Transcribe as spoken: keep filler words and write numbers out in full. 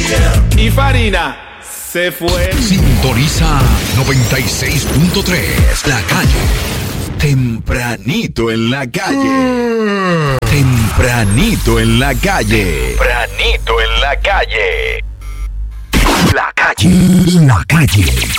Y Farina se fue. Sintoniza noventa y seis punto tres, La Calle. Tempranito en la calle. Tempranito en la calle. Tempranito en la calle. La calle. La calle.